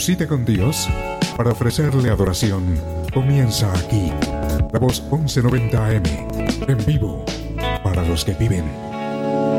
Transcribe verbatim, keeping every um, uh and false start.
cita con Dios para ofrecerle adoración comienza aquí. La Voz once noventa A M, en vivo para los que viven.